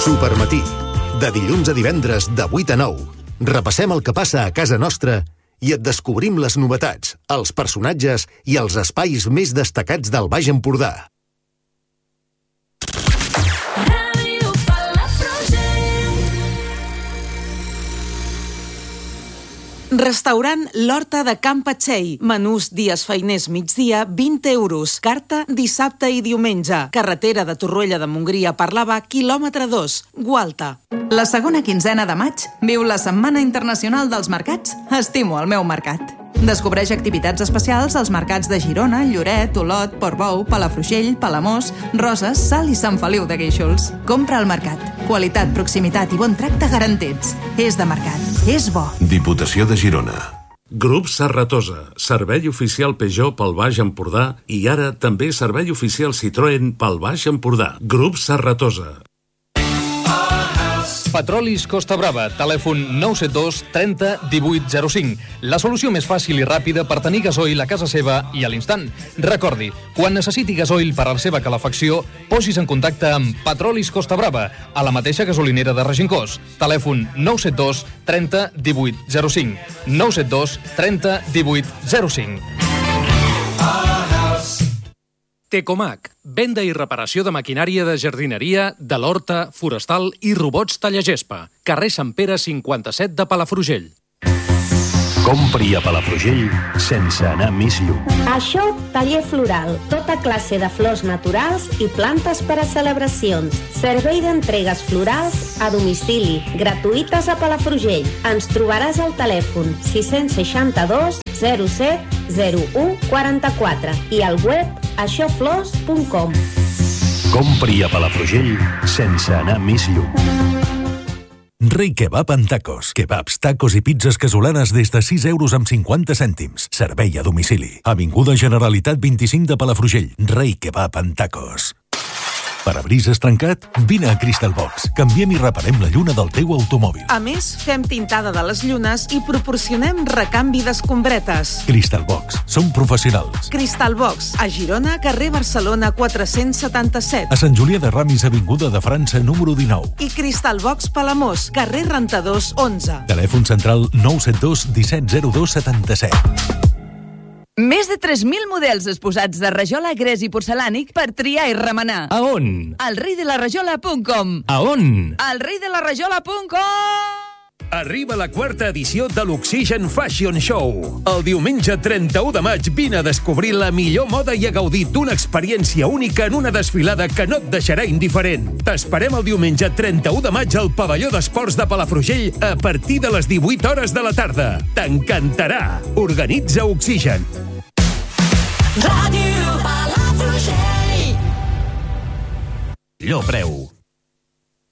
Supermatí. De dilluns a divendres, de 8 a 9. Repassem el que passa a casa nostra i et descobrim les novetats, els personatges i els espais més destacats del Baix Empordà. Restaurant L'Horta de Can Patxell. Menús dies feiners migdia, 20 euros. Carta dissabte i diumenge. Carretera de Torroella de Montgrí a Parlavà, quilòmetre 2, Gualta. La segona quinzena de maig viu la Setmana Internacional dels Mercats Estimo el meu mercat. Descobreix activitats especials als mercats de Girona, Lloret, Olot, Portbou, Palafrugell, Palamós, Roses, Salt i Sant Feliu de Guíxols. Compra al mercat. Qualitat, proximitat i bon tracte garantits. És de mercat. És bo. Diputació de Girona. Grup Serratosa, servei oficial Peugeot pel Baix Empordà i ara també servei oficial Citroën pel Baix Empordà. Grup Serratosa. Petrolis Costa Brava, telèfon 972 30 18 05. La solució més fàcil i ràpida per tenir gasoil a casa seva i a l'instant. Recordi, quan necessiti gasoil per a la seva calefacció, posis en contacte amb Petrolis Costa Brava, a la mateixa gasolinera de Regencós. Telèfon 972 30 18 05. 972 30 18 05. Tecomac, venda i reparació de maquinària de jardineria, de l'horta, forestal i robots tallagespa. Carrer Sant Pere 57 de Palafrugell. Compri a Palafrugell sense anar més lluny. Això, taller floral, tota classe de flors naturals i plantes per a celebracions. Servei d'entregues florals a domicili, gratuïtes a Palafrugell. Ens trobaràs al telèfon 662 07 01 44 i al web aixoflors.com. Compri a Palafrugell sense anar més lluny. Rei Kebab en tacos. Kebabs, tacos i pizzas casolanes des de 6 euros amb 50 cèntims. Servei a domicili. Avinguda Generalitat 25 de Palafrugell. Rei Kebab en tacos. Parabrises trencat? Vine a Crystal Box. Canviem i reparem la lluna del teu automòbil. A més, fem tintada de les llunes i proporcionem recanvi d'escombretes. Crystal Box. Som professionals. Crystal Box, a Girona, carrer Barcelona 477. A Sant Julià de Ramis, avinguda de França, número 19. I Crystal Box Palamós, carrer Rentadors 11. Telèfon central 972 1702 77. Més de 3.000 models exposats de rajola, gres i porcelànic per triar i remenar. A on? Al reidelarajola.com. A on? Al reidelarajola.com. Arriba la quarta edició de l'Oxigen Fashion Show. El diumenge 31 de maig vine a descobrir la millor moda i a gaudir d'una experiència única en una desfilada que no et deixarà indiferent. T'esperem el diumenge 31 de maig al pavelló d'esports de Palafrugell a partir de les 18 hores de la tarda. T'encantarà. Organitza Oxigen. Ràdio Palafrugell. Millor preu.